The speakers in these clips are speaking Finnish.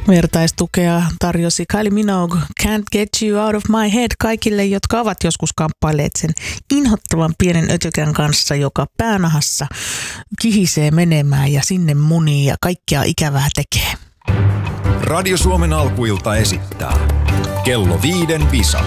Vertaistukea tarjosi Kylie Minogue Can't Get You Out of My Head kaikille, jotka ovat joskus kamppailleet sen inhottavan pienen ötykän kanssa, joka päänahassa kihisee menemään ja sinne munii ja kaikkea ikävää tekee. Radio Suomen alkuilta esittää Kello 5 Visa.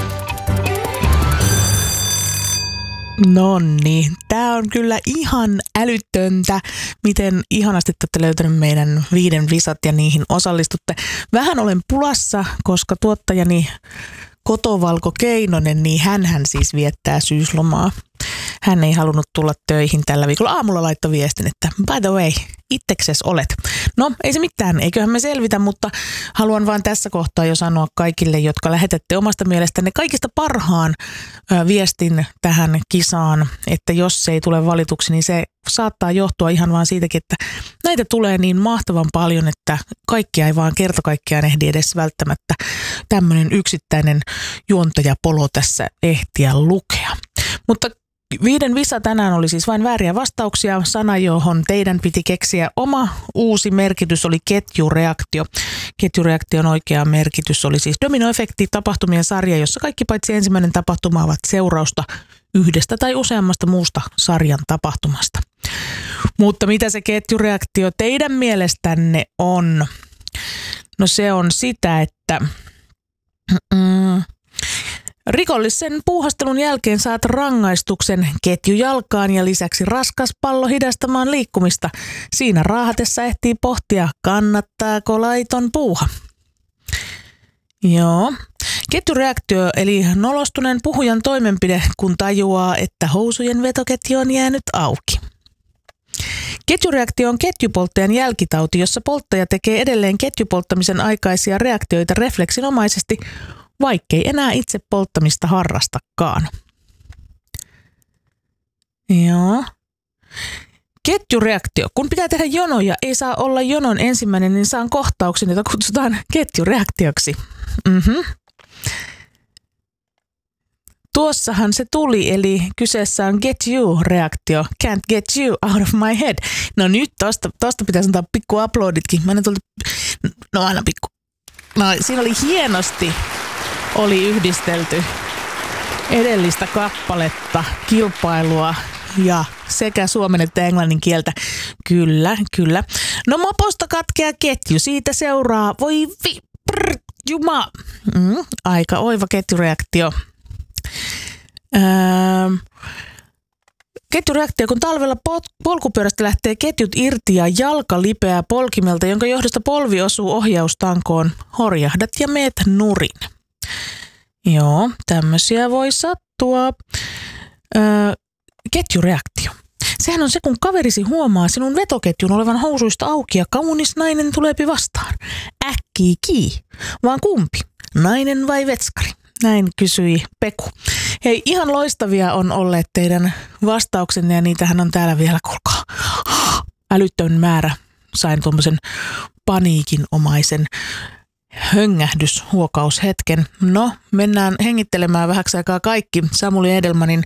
Nonni, tää on kyllä ihan älytöntä, miten ihanasti te olette löytänyt meidän 5 visat ja niihin osallistutte. Vähän olen pulassa, koska tuottajani Kotovalko Keinonen, niin hänhän siis viettää syyslomaa. Hän ei halunnut tulla töihin tällä viikolla. Aamulla laittoi viestin, että by the way, itsekses olet. No, ei se mitään, eiköhän me selvitä, mutta haluan vain tässä kohtaa jo sanoa kaikille, jotka lähetätte omasta mielestänne kaikista parhaan viestin tähän kisaan, että jos se ei tule valituksi, niin se saattaa johtua ihan vaan siitäkin, että näitä tulee niin mahtavan paljon, että kaikkia ei vaan kerta kaikkiaan ehdi edes välttämättä tämmöinen yksittäinen juontajapolo tässä ehtiä lukea. Mutta 5 visa tänään oli siis vain vääriä vastauksia. Sana, johon teidän piti keksiä oma uusi merkitys, oli ketjureaktio. Ketjureaktion oikea merkitys oli siis dominoefekti, tapahtumien sarja, jossa kaikki paitsi ensimmäinen tapahtuma ovat seurausta yhdestä tai useammasta muusta sarjan tapahtumasta. Mutta mitä se ketjureaktio teidän mielestänne on? No se on sitä, että rikollisen puuhastelun jälkeen saat rangaistuksen ketjujalkaan ja lisäksi raskas pallo hidastamaan liikkumista. Siinä raahatessa ehtii pohtia, kannattaako laiton puuha. Joo. Ketjureaktio eli nolostuneen puhujan toimenpide, kun tajuaa, että housujen vetoketju on jäänyt auki. Ketjureaktio on ketjupolttajan jälkitauti, jossa polttaja tekee edelleen ketjupolttamisen aikaisia reaktioita refleksinomaisesti, vaikkei enää itse polttamista harrastakaan. Joo. Ketjureaktio. Kun pitää tehdä jono ja ei saa olla jonon ensimmäinen, niin saan kohtauksen, jota kutsutaan ketjureaktioksi. Tuossahan se tuli, eli kyseessä on get you-reaktio. Can't get you out of my head. No nyt tosta pitäisi antaa pikku uploaditkin. Aina pikku. No siinä oli hienosti. Oli yhdistelty edellistä kappaletta, kilpailua ja sekä suomen että englannin kieltä. Kyllä, kyllä. No moposta katkea ketju, siitä seuraa, juma. Aika oiva ketjureaktio. Ketjureaktio, kun talvella polkupyörästä lähtee ketjut irti ja jalka lipeää polkimelta, jonka johdosta polvi osuu ohjaustankoon, horjahdat ja meet nurin. Joo, tämmöisiä voi sattua. Ketjureaktio. Sehän on se, kun kaverisi huomaa sinun vetoketjun olevan housuista auki ja kaunis nainen tuleepi vastaan. Äkkiä, vaan kumpi? Nainen vai vetskari? Näin kysyi Peku. Hei, ihan loistavia on olleet teidän vastauksenne ja niitähän on täällä vielä, kuulkaa, älytön määrä. Sain tuommoisen paniikinomaisen höngähdyshuokaushetken. No, mennään hengittelemään vähäksi aikaa kaikki Samuli Edelmanin